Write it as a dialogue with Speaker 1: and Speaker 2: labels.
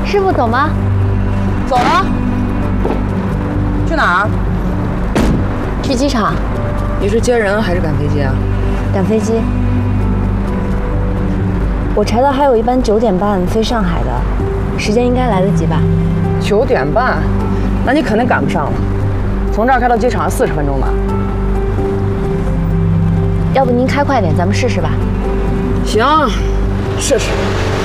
Speaker 1: 师傅，走吗？
Speaker 2: 走了。去哪儿？
Speaker 1: 去机场。
Speaker 2: 你是接人还是赶飞机啊？
Speaker 1: 赶飞机。我查到还有一班9点半飞上海的，时间应该来得及吧
Speaker 2: ？9点半，那你肯定赶不上了。从这儿开到机场40分钟吧。
Speaker 1: 要不您开快点，咱们试试吧。
Speaker 2: 行，试试。